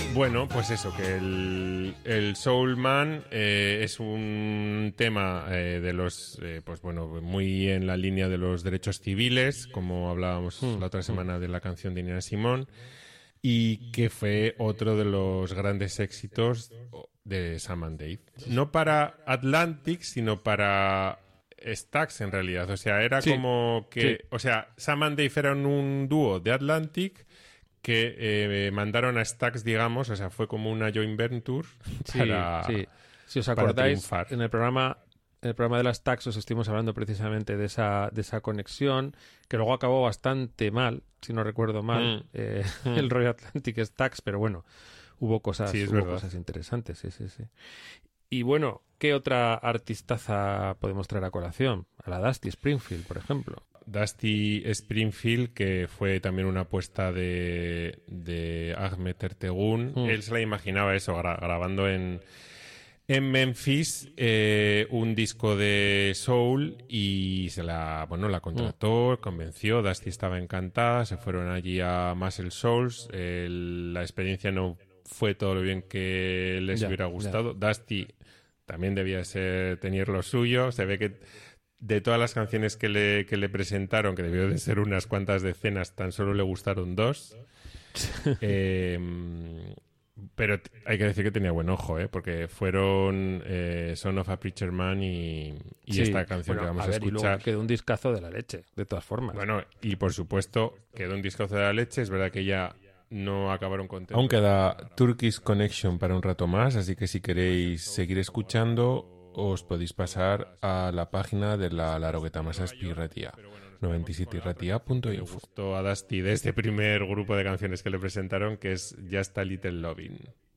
Bueno, pues eso, que el Soul Man es un tema de los, pues bueno, muy en la línea de los derechos civiles, como hablábamos la otra semana de la canción de Nina Simone, y que fue otro de los grandes éxitos de Sam and Dave. No para Atlantic, sino para Stax en realidad. O sea, era como que... O sea, Sam and Dave eran un dúo de Atlantic que mandaron a Stax, digamos, o sea, fue como una joint venture para, si os acordáis, triunfar. en el programa de las Stax os estuvimos hablando precisamente de esa conexión, que luego acabó bastante mal, si no recuerdo mal, el rollo Atlantic Stax, pero bueno, hubo cosas interesantes, sí. Y bueno, ¿qué otra artistaza podemos traer a colación? A la Dusty Springfield, por ejemplo. Dusty Springfield, que fue también una apuesta de Ahmet Ertegun. Él se la imaginaba eso, grabando en Memphis un disco de soul y la contrató, convenció. Dusty estaba encantada, se fueron allí a Muscle Souls. La experiencia no fue todo lo bien que les hubiera gustado. Dusty también debía tener lo suyo. Se ve que de todas las canciones que le presentaron, que debió de ser unas cuantas decenas, tan solo le gustaron 2. Pero hay que decir que tenía buen ojo, porque fueron Son of a Preacher Man y esta canción que vamos a escuchar. Y luego quedó un discazo de la leche, de todas formas. Bueno, y por supuesto quedó un discazo de la leche. Es verdad que ya no acabaron contentos. Aún queda Turkish Connection para un rato más, así que si queréis seguir escuchando, os podéis pasar a la página de la Larogueta Masaspi Ratia, 97ratia.info. Gustó a Dusty de este primer grupo de canciones que le presentaron, que es Just a Little Lovin'.